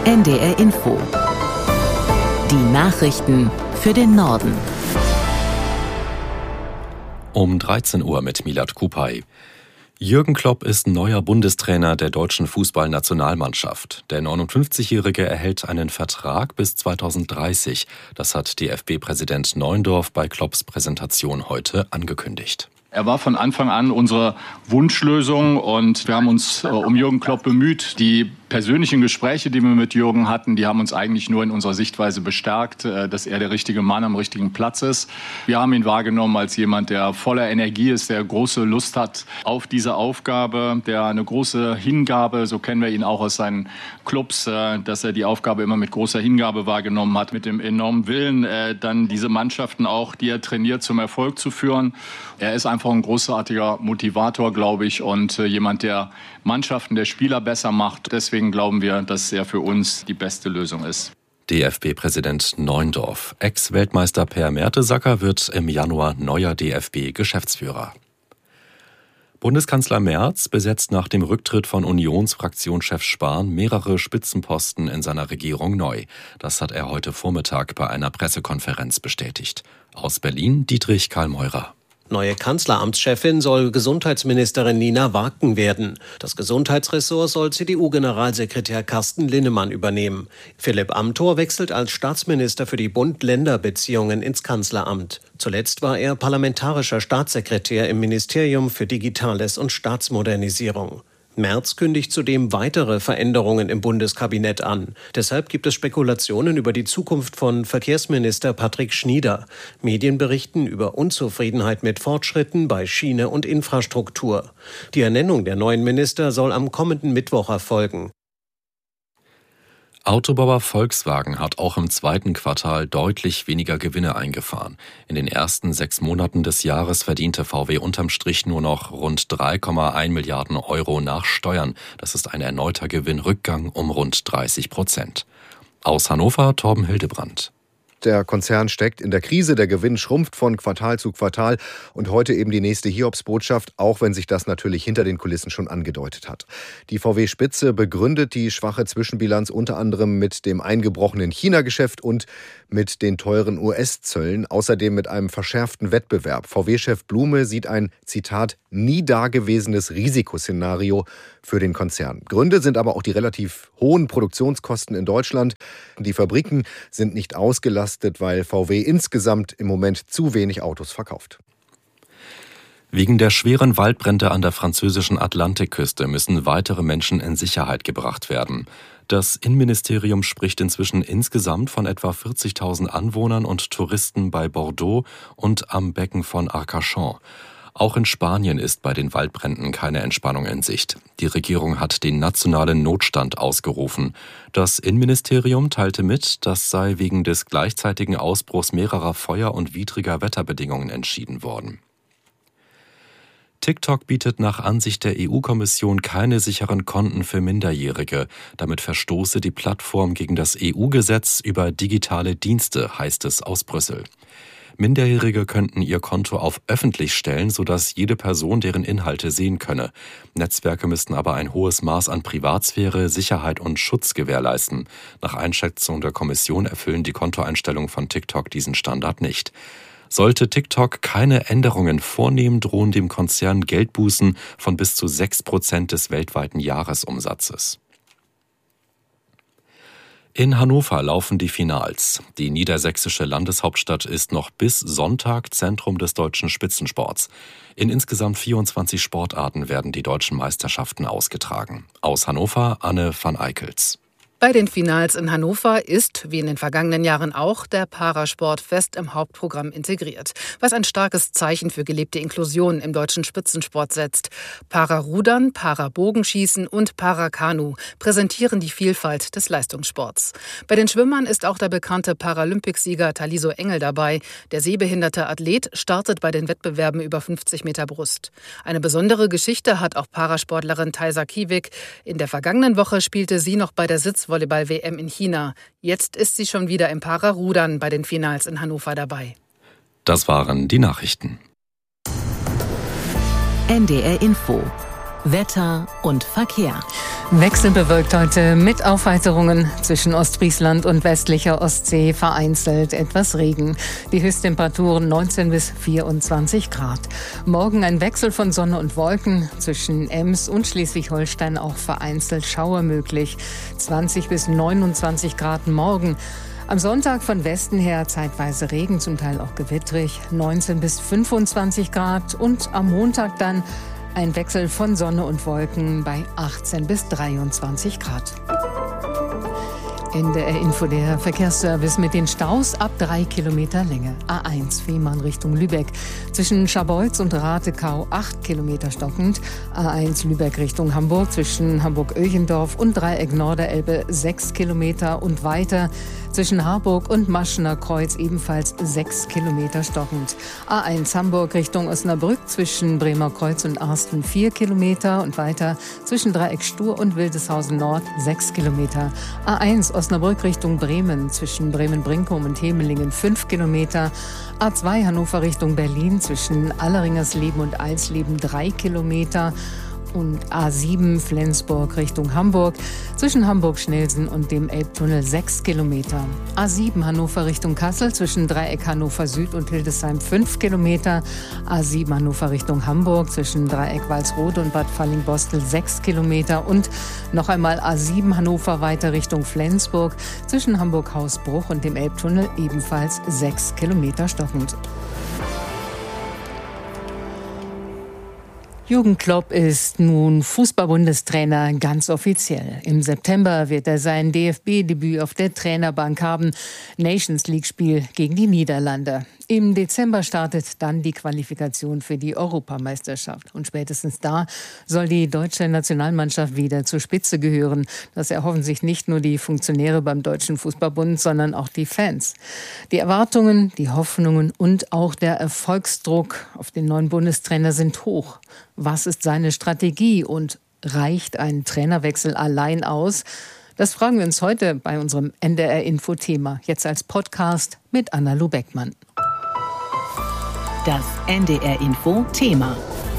NDR Info. Die Nachrichten für den Norden. Um 13 Uhr mit Milad Kupay. Jürgen Klopp ist neuer Bundestrainer der deutschen Fußballnationalmannschaft. Der 59-Jährige erhält einen Vertrag bis 2030. Das hat DFB-Präsident Neuendorf bei Klopps Präsentation heute angekündigt. Er war von Anfang an unsere Wunschlösung und wir haben uns um Jürgen Klopp bemüht. Die persönlichen Gespräche, die wir mit Jürgen hatten, die haben uns eigentlich nur in unserer Sichtweise bestärkt, dass er der richtige Mann am richtigen Platz ist. Wir haben ihn wahrgenommen als jemand, der voller Energie ist, der große Lust hat auf diese Aufgabe, der eine große Hingabe, so kennen wir ihn auch aus seinen Clubs, dass er die Aufgabe immer mit großer Hingabe wahrgenommen hat, mit dem enormen Willen, dann diese Mannschaften auch, die er trainiert, zum Erfolg zu führen. Er ist einfach ein großartiger Motivator, glaube ich, und jemand, der Mannschaften, der Spieler besser macht. Deswegen glauben wir, dass er für uns die beste Lösung ist. DFB-Präsident Neuendorf. Ex-Weltmeister Per Mertesacker wird im Januar neuer DFB-Geschäftsführer. Bundeskanzler Merz besetzt nach dem Rücktritt von Unionsfraktionschef Spahn mehrere Spitzenposten in seiner Regierung neu. Das hat er heute Vormittag bei einer Pressekonferenz bestätigt. Aus Berlin Dietrich Karl-Meurer. Neue Kanzleramtschefin soll Gesundheitsministerin Nina Waken werden. Das Gesundheitsressort soll CDU-Generalsekretär Carsten Linnemann übernehmen. Philipp Amthor wechselt als Staatsminister für die Bund-Länder-Beziehungen ins Kanzleramt. Zuletzt war er parlamentarischer Staatssekretär im Ministerium für Digitales und Staatsmodernisierung. Merz kündigt zudem weitere Veränderungen im Bundeskabinett an. Deshalb gibt es Spekulationen über die Zukunft von Verkehrsminister Patrick Schnieder. Medien berichten über Unzufriedenheit mit Fortschritten bei Schiene und Infrastruktur. Die Ernennung der neuen Minister soll am kommenden Mittwoch erfolgen. Autobauer Volkswagen hat auch im zweiten Quartal deutlich weniger Gewinne eingefahren. In den ersten 6 Monaten des Jahres verdiente VW unterm Strich nur noch rund 3,1 Milliarden Euro nach Steuern. Das ist ein erneuter Gewinnrückgang um rund 30%. Aus Hannover Torben Hildebrand. Der Konzern steckt in der Krise, der Gewinn schrumpft von Quartal zu Quartal und heute eben die nächste Hiobsbotschaft, auch wenn sich das natürlich hinter den Kulissen schon angedeutet hat. Die VW-Spitze begründet die schwache Zwischenbilanz unter anderem mit dem eingebrochenen China-Geschäft und mit den teuren US-Zöllen, außerdem mit einem verschärften Wettbewerb. VW-Chef Blume sieht ein, Zitat, nie dagewesenes Risikoszenario für den Konzern. Gründe sind aber auch die relativ hohen Produktionskosten in Deutschland. Die Fabriken sind nicht ausgelastet, weil VW insgesamt im Moment zu wenig Autos verkauft. Wegen der schweren Waldbrände an der französischen Atlantikküste müssen weitere Menschen in Sicherheit gebracht werden. Das Innenministerium spricht inzwischen insgesamt von etwa 40.000 Anwohnern und Touristen bei Bordeaux und am Becken von Arcachon. Auch in Spanien ist bei den Waldbränden keine Entspannung in Sicht. Die Regierung hat den nationalen Notstand ausgerufen. Das Innenministerium teilte mit, das sei wegen des gleichzeitigen Ausbruchs mehrerer Feuer- und widriger Wetterbedingungen entschieden worden. TikTok bietet nach Ansicht der EU-Kommission keine sicheren Konten für Minderjährige. Damit verstoße die Plattform gegen das EU-Gesetz über digitale Dienste, heißt es aus Brüssel. Minderjährige könnten ihr Konto auf öffentlich stellen, sodass jede Person deren Inhalte sehen könne. Netzwerke müssten aber ein hohes Maß an Privatsphäre, Sicherheit und Schutz gewährleisten. Nach Einschätzung der Kommission erfüllen die Kontoeinstellungen von TikTok diesen Standard nicht. Sollte TikTok keine Änderungen vornehmen, drohen dem Konzern Geldbußen von bis zu 6% des weltweiten Jahresumsatzes. In Hannover laufen die Finals. Die niedersächsische Landeshauptstadt ist noch bis Sonntag Zentrum des deutschen Spitzensports. In insgesamt 24 Sportarten werden die deutschen Meisterschaften ausgetragen. Aus Hannover Anne van Eickels. Bei den Finals in Hannover ist, wie in den vergangenen Jahren auch, der Parasport fest im Hauptprogramm integriert, was ein starkes Zeichen für gelebte Inklusion im deutschen Spitzensport setzt. Pararudern, Parabogenschießen und Parakanu präsentieren die Vielfalt des Leistungssports. Bei den Schwimmern ist auch der bekannte Paralympicsieger Taliso Engel dabei. Der sehbehinderte Athlet startet bei den Wettbewerben über 50 Meter Brust. Eine besondere Geschichte hat auch Parasportlerin Thaisa Kiewig. In der vergangenen Woche spielte sie noch bei der Sitzvolleyball-WM in China. Jetzt ist sie schon wieder im Pararudern bei den Finals in Hannover dabei. Das waren die Nachrichten. NDR Info. Wetter und Verkehr. Wechselbewölkt heute mit Aufheiterungen zwischen Ostfriesland und westlicher Ostsee, vereinzelt etwas Regen. Die Höchsttemperaturen 19 bis 24 Grad. Morgen ein Wechsel von Sonne und Wolken. Zwischen Ems und Schleswig-Holstein auch vereinzelt Schauer möglich. 20 bis 29 Grad morgen. Am Sonntag von Westen her zeitweise Regen, zum Teil auch gewittrig. 19 bis 25 Grad. Und am Montag dann ein Wechsel von Sonne und Wolken bei 18 bis 23 Grad. NDR Info, der Verkehrsservice mit den Staus ab 3 Kilometer Länge. A1 Fehmarn Richtung Lübeck. Zwischen Scharbeutz und Ratekau 8 Kilometer stockend. A1 Lübeck Richtung Hamburg. Zwischen Hamburg-Öchendorf und Dreieck Norderelbe 6 Kilometer und weiter. Zwischen Harburg und Maschener Kreuz ebenfalls 6 Kilometer stockend. A1 Hamburg Richtung Osnabrück. Zwischen Bremer Kreuz und Arsten 4 Kilometer und weiter. Zwischen Dreieck Stur und Wildeshausen Nord 6 Kilometer. A1 Osnabrück Richtung Bremen, zwischen Bremen-Brinkum und Hemelingen 5 Kilometer. A2 Hannover Richtung Berlin, zwischen Alleringersleben und Eilsleben 3 Kilometer. Und A7 Flensburg Richtung Hamburg, zwischen Hamburg-Schnelsen und dem Elbtunnel 6 Kilometer. A7 Hannover Richtung Kassel, zwischen Dreieck Hannover Süd und Hildesheim 5 Kilometer. A7 Hannover Richtung Hamburg, zwischen Dreieck Walsrode und Bad Fallingbostel 6 Kilometer. Und noch einmal A7 Hannover weiter Richtung Flensburg, zwischen Hamburg-Hausbruch und dem Elbtunnel ebenfalls 6 Kilometer stockend. Jürgen Klopp ist nun Fußball-Bundestrainer ganz offiziell. Im September wird er sein DFB-Debüt auf der Trainerbank haben. Nations-League-Spiel gegen die Niederlande. Im Dezember startet dann die Qualifikation für die Europameisterschaft. Und spätestens da soll die deutsche Nationalmannschaft wieder zur Spitze gehören. Das erhoffen sich nicht nur die Funktionäre beim Deutschen Fußballbund, sondern auch die Fans. Die Erwartungen, die Hoffnungen und auch der Erfolgsdruck auf den neuen Bundestrainer sind hoch. Was ist seine Strategie und reicht ein Trainerwechsel allein aus? Das fragen wir uns heute bei unserem NDR-Info-Thema. Jetzt als Podcast mit Anna-Lu Beckmann. Das NDR-Info-Thema.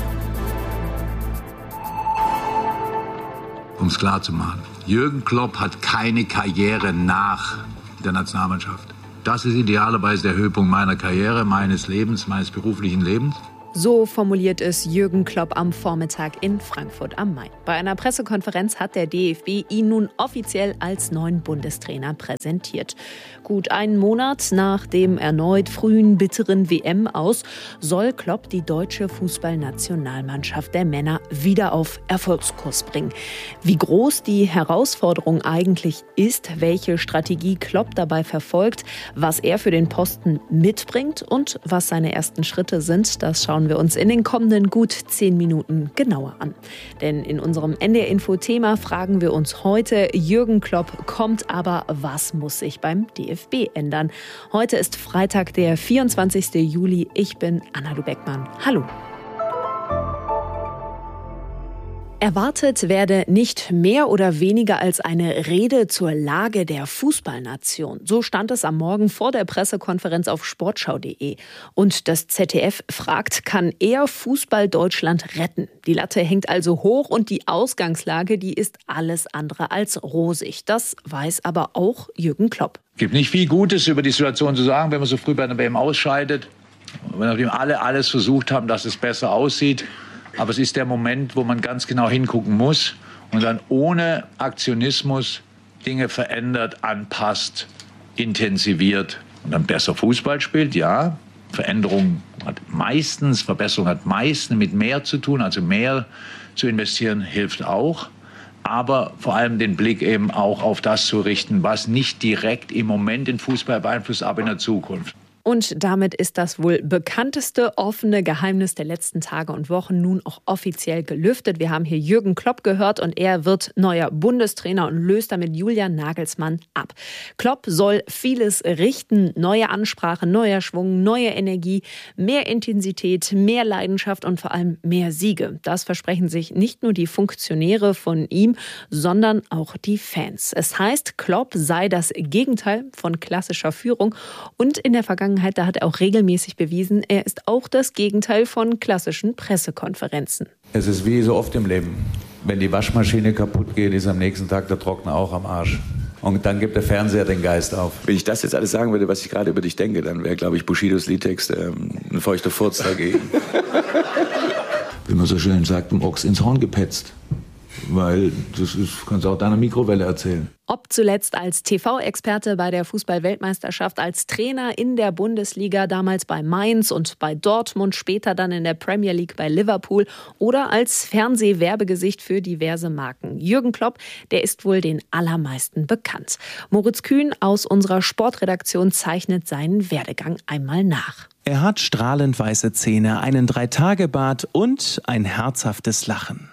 Um es klar zu machen, Jürgen Klopp hat keine Karriere nach der Nationalmannschaft. Das ist idealerweise der Höhepunkt meiner Karriere, meines Lebens, meines beruflichen Lebens. So formuliert es Jürgen Klopp am Vormittag in Frankfurt am Main. Bei einer Pressekonferenz hat der DFB ihn nun offiziell als neuen Bundestrainer präsentiert. Gut einen Monat nach dem erneut frühen, bitteren WM-Aus soll Klopp die deutsche Fußballnationalmannschaft der Männer wieder auf Erfolgskurs bringen. Wie groß die Herausforderung eigentlich ist, welche Strategie Klopp dabei verfolgt, was er für den Posten mitbringt und was seine ersten Schritte sind, das schauen wir uns in den kommenden gut 10 Minuten genauer an. Denn in unserem NDR-Info-Thema fragen wir uns heute, Jürgen Klopp kommt, aber was muss sich beim DFB ändern? Heute ist Freitag, der 24. Juli. Ich bin Anna-Lu Beckmann. Hallo. Erwartet werde nicht mehr oder weniger als eine Rede zur Lage der Fußballnation. So stand es am Morgen vor der Pressekonferenz auf sportschau.de. Und das ZDF fragt, kann er Fußball Deutschland retten? Die Latte hängt also hoch und die Ausgangslage, die ist alles andere als rosig. Das weiß aber auch Jürgen Klopp. Es gibt nicht viel Gutes über die Situation zu sagen, wenn man so früh bei einer WM ausscheidet. Nachdem alle alles versucht haben, dass es besser aussieht. Aber es ist der Moment, wo man ganz genau hingucken muss und dann ohne Aktionismus Dinge verändert, anpasst, intensiviert und dann besser Fußball spielt. Ja, Verbesserung hat meistens mit mehr zu tun, also mehr zu investieren hilft auch. Aber vor allem den Blick eben auch auf das zu richten, was nicht direkt im Moment den Fußball beeinflusst, aber in der Zukunft. Und damit ist das wohl bekannteste offene Geheimnis der letzten Tage und Wochen nun auch offiziell gelüftet. Wir haben hier Jürgen Klopp gehört und er wird neuer Bundestrainer und löst damit Julian Nagelsmann ab. Klopp soll vieles richten, neue Ansprache, neuer Schwung, neue Energie, mehr Intensität, mehr Leidenschaft und vor allem mehr Siege. Das versprechen sich nicht nur die Funktionäre von ihm, sondern auch die Fans. Es heißt, Klopp sei das Gegenteil von klassischer Führung und in der Vergangenheit Vergangenheit, da hat er auch regelmäßig bewiesen, er ist auch das Gegenteil von klassischen Pressekonferenzen. Es ist wie so oft im Leben. Wenn die Waschmaschine kaputt geht, ist am nächsten Tag der Trockner auch am Arsch. Und dann gibt der Fernseher den Geist auf. Wenn ich das jetzt alles sagen würde, was ich gerade über dich denke, dann wäre, glaube ich, Bushidos Liedtext ein feuchter Furz dagegen. Wie man so schön sagt, dem Ochs ins Horn gepetzt. Weil kannst du auch deiner Mikrowelle erzählen. Ob zuletzt als TV-Experte bei der Fußball-Weltmeisterschaft, als Trainer in der Bundesliga, damals bei Mainz und bei Dortmund, später dann in der Premier League bei Liverpool oder als Fernsehwerbegesicht für diverse Marken. Jürgen Klopp, der ist wohl den allermeisten bekannt. Moritz Kühn aus unserer Sportredaktion zeichnet seinen Werdegang einmal nach. Er hat strahlend weiße Zähne, einen 3-Tage-Bart und ein herzhaftes Lachen.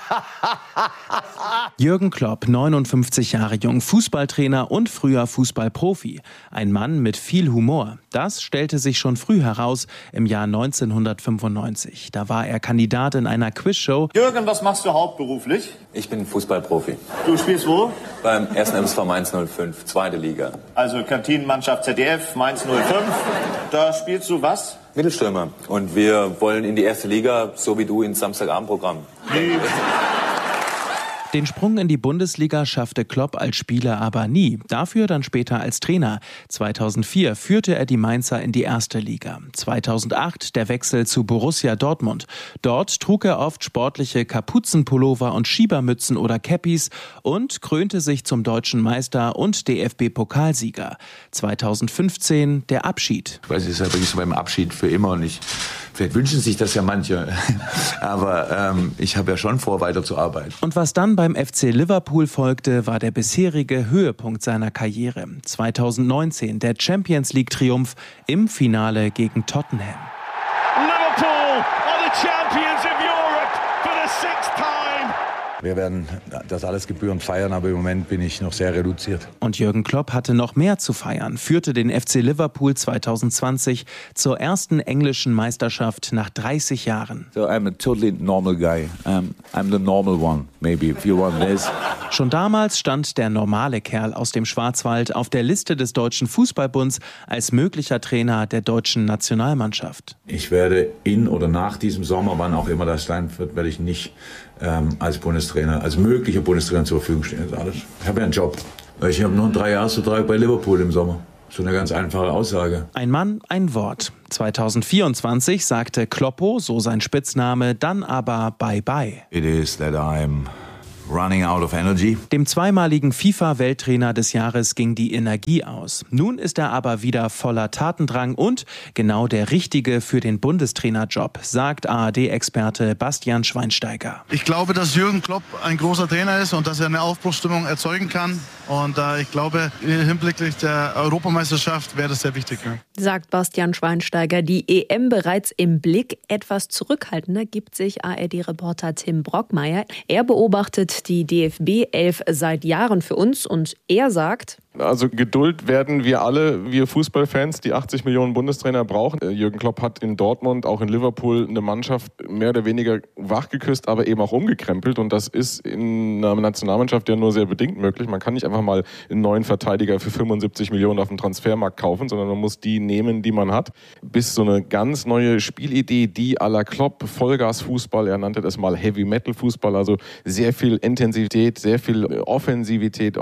Jürgen Klopp, 59 Jahre jung, Fußballtrainer und früher Fußballprofi. Ein Mann mit viel Humor. Das stellte sich schon früh heraus im Jahr 1995. Da war er Kandidat in einer Quizshow. Jürgen, was machst du hauptberuflich? Ich bin Fußballprofi. Du spielst wo? Beim 1. MSV Mainz 05, 2. Liga. Also Kantinenmannschaft ZDF, Mainz 05. Da spielst du was? Mittelstürmer. Und wir wollen in die 1. Liga, so wie du, ins Samstagabendprogramm. Den Sprung in die Bundesliga schaffte Klopp als Spieler aber nie. Dafür dann später als Trainer. 2004 führte er die Mainzer in die 1. Liga. 2008 der Wechsel zu Borussia Dortmund. Dort trug er oft sportliche Kapuzenpullover und Schiebermützen oder Cappies und krönte sich zum deutschen Meister und DFB-Pokalsieger. 2015 der Abschied. Ich weiß, es ist ja wirklich so beim Abschied für immer und vielleicht wünschen sich das ja manche. Aber ich habe ja schon vor, weiterzuarbeiten. Und was dann beim FC Liverpool folgte, war der bisherige Höhepunkt seiner Karriere. 2019 der Champions-League-Triumph im Finale gegen Tottenham. Liverpool are the champions of Europe for the 6th time. Wir werden das alles gebührend feiern, aber im Moment bin ich noch sehr reduziert. Und Jürgen Klopp hatte noch mehr zu feiern, führte den FC Liverpool 2020 zur ersten englischen Meisterschaft nach 30 Jahren. So I'm a totally normal guy. I'm the normal one, maybe, if you want this. Schon damals stand der normale Kerl aus dem Schwarzwald auf der Liste des Deutschen Fußballbunds als möglicher Trainer der deutschen Nationalmannschaft. Ich werde in oder nach diesem Sommer, wann auch immer das sein wird, werde ich nicht als Bundestrainer, als möglicher Bundestrainer zur Verfügung stehen. Das alles. Ich habe ja einen Job. Ich habe nur einen 3-Jahres-Vertrag bei Liverpool im Sommer. So eine ganz einfache Aussage. Ein Mann, ein Wort. 2024 sagte Kloppo, so sein Spitzname, dann aber Bye-bye. It is that I'm running out of energy. Dem zweimaligen FIFA-Welttrainer des Jahres ging die Energie aus. Nun ist er aber wieder voller Tatendrang und genau der Richtige für den Bundestrainerjob, sagt ARD-Experte Bastian Schweinsteiger. Ich glaube, dass Jürgen Klopp ein großer Trainer ist und dass er eine Aufbruchsstimmung erzeugen kann. Und ich glaube, hinblicklich der Europameisterschaft wäre das sehr wichtig. Ja. Sagt Bastian Schweinsteiger. Die EM bereits im Blick. Etwas zurückhaltender gibt sich ARD-Reporter Tim Brockmeier. Er beobachtet die DFB 11 seit Jahren für uns und er sagt: Also Geduld werden wir alle, wir Fußballfans, die 80 Millionen Bundestrainer brauchen. Jürgen Klopp hat in Dortmund, auch in Liverpool, eine Mannschaft mehr oder weniger wachgeküsst, aber eben auch umgekrempelt. Und das ist in einer Nationalmannschaft ja nur sehr bedingt möglich. Man kann nicht einfach mal einen neuen Verteidiger für 75 Millionen auf dem Transfermarkt kaufen, sondern man muss die nehmen, die man hat. Bis so eine ganz neue Spielidee, die à la Klopp, Vollgasfußball, er nannte das mal Heavy-Metal-Fußball, also sehr viel Intensität, sehr viel Offensive,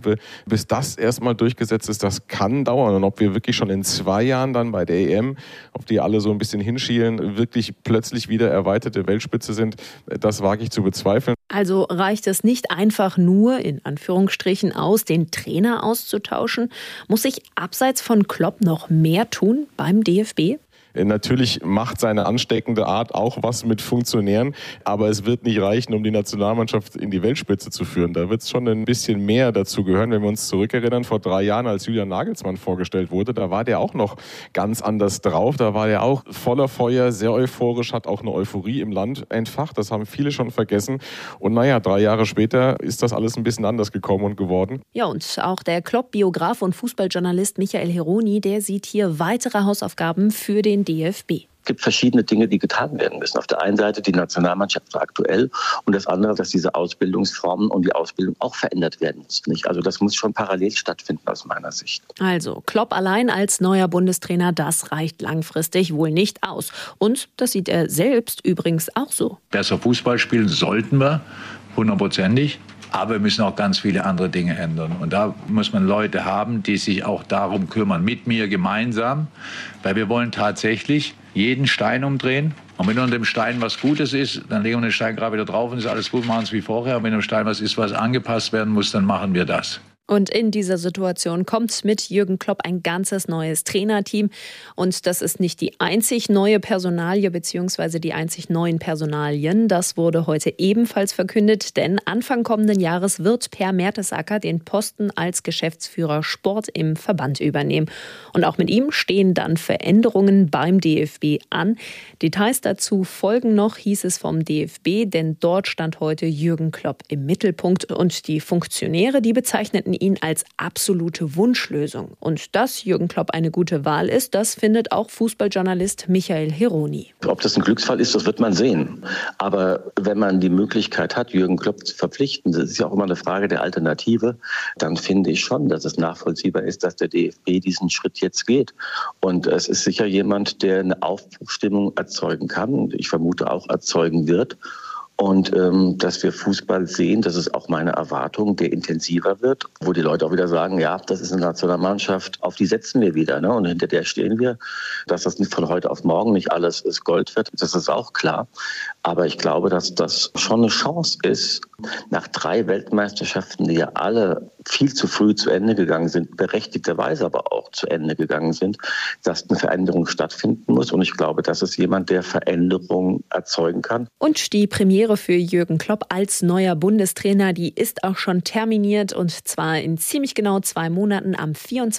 bis das erstmal durchgesetzt ist, das kann dauern. Und ob wir wirklich schon in 2 Jahren dann bei der EM, auf die alle so ein bisschen hinschielen, wirklich plötzlich wieder erweiterte Weltspitze sind, das wage ich zu bezweifeln. Also reicht es nicht einfach nur, in Anführungsstrichen, aus, den Trainer auszutauschen? Muss sich abseits von Klopp noch mehr tun beim DFB? Natürlich macht seine ansteckende Art auch was mit Funktionären, aber es wird nicht reichen, um die Nationalmannschaft in die Weltspitze zu führen. Da wird es schon ein bisschen mehr dazu gehören, wenn wir uns zurückerinnern, vor 3 Jahren, als Julian Nagelsmann vorgestellt wurde, da war der auch noch ganz anders drauf. Da war der auch voller Feuer, sehr euphorisch, hat auch eine Euphorie im Land entfacht. Das haben viele schon vergessen. Und 3 Jahre später ist das alles ein bisschen anders gekommen und geworden. Ja, und auch der Klopp-Biograf und Fußballjournalist Michael Heroni, der sieht hier weitere Hausaufgaben für den DFB. Es gibt verschiedene Dinge, die getan werden müssen. Auf der einen Seite die Nationalmannschaft aktuell und das andere, dass diese Ausbildungsformen und die Ausbildung auch verändert werden müssen. Also das muss schon parallel stattfinden aus meiner Sicht. Also Klopp allein als neuer Bundestrainer, das reicht langfristig wohl nicht aus. Und das sieht er selbst übrigens auch so. Besser Fußball spielen sollten wir, 100%. Aber wir müssen auch ganz viele andere Dinge ändern. Und da muss man Leute haben, die sich auch darum kümmern, mit mir gemeinsam. Weil wir wollen tatsächlich jeden Stein umdrehen. Und wenn unter dem Stein was Gutes ist, dann legen wir den Stein gerade wieder drauf und ist alles gut, machen es wie vorher. Und wenn unter dem Stein was ist, was angepasst werden muss, dann machen wir das. Und in dieser Situation kommt mit Jürgen Klopp ein ganzes neues Trainerteam. Und das ist nicht die einzig neue Personalie bzw. die einzig neuen Personalien. Das wurde heute ebenfalls verkündet, denn Anfang kommenden Jahres wird Per Mertesacker den Posten als Geschäftsführer Sport im Verband übernehmen. Und auch mit ihm stehen dann Veränderungen beim DFB an. Details dazu folgen noch, hieß es vom DFB, denn dort stand heute Jürgen Klopp im Mittelpunkt. Und die Funktionäre, die bezeichneten ihn als absolute Wunschlösung. Und dass Jürgen Klopp eine gute Wahl ist, das findet auch Fußballjournalist Michael Hironi. Ob das ein Glücksfall ist, das wird man sehen. Aber wenn man die Möglichkeit hat, Jürgen Klopp zu verpflichten, das ist ja auch immer eine Frage der Alternative, dann finde ich schon, dass es nachvollziehbar ist, dass der DFB diesen Schritt jetzt geht. Und es ist sicher jemand, der eine Aufbruchsstimmung erzeugen kann. Ich vermute auch erzeugen wird. Und dass wir Fußball sehen, das ist auch meine Erwartung, der intensiver wird, wo die Leute auch wieder sagen, ja, das ist eine Nationalmannschaft, auf die setzen wir wieder, ne? Und hinter der stehen wir. Dass das nicht von heute auf morgen nicht alles ist Gold wird, das ist auch klar. Aber ich glaube, dass das schon eine Chance ist, nach 3 Weltmeisterschaften, die ja alle viel zu früh zu Ende gegangen sind, berechtigterweise aber auch zu Ende gegangen sind, dass eine Veränderung stattfinden muss. Und ich glaube, das ist jemand, der Veränderung erzeugen kann. Und die Premiere für Jürgen Klopp als neuer Bundestrainer, die ist auch schon terminiert. Und zwar in ziemlich genau 2 Monaten. Am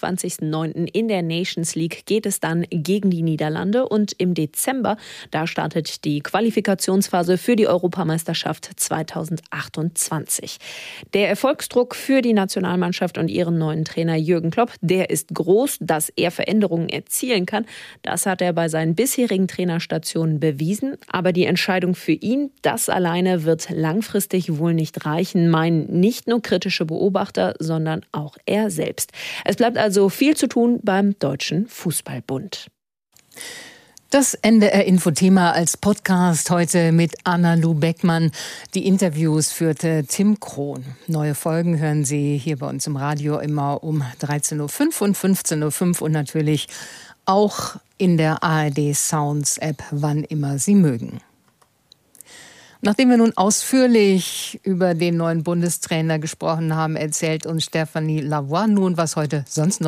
24.09. in der Nations League geht es dann gegen die Niederlande. Und im Dezember, da startet die Qualifikationsphase für die Europameisterschaft 2028. Der Erfolgsdruck für die Nationalmannschaft und ihren neuen Trainer Jürgen Klopp, der ist groß, dass er Veränderungen erzielen kann. Das hat er bei seinen bisherigen Trainerstationen bewiesen. Aber die Entscheidung für ihn, das alleine wird langfristig wohl nicht reichen, meinen nicht nur kritische Beobachter, sondern auch er selbst. Es bleibt also viel zu tun beim Deutschen Fußballbund. Das NDR-Info-Thema als Podcast heute mit Anna-Lu Beckmann. Die Interviews führte Tim Krohn. Neue Folgen hören Sie hier bei uns im Radio immer um 13.05 Uhr und 15.05 Uhr und natürlich auch in der ARD Sounds App, wann immer Sie mögen. Nachdem wir nun ausführlich über den neuen Bundestrainer gesprochen haben, erzählt uns Stéphanie Lavoie nun, was heute sonst noch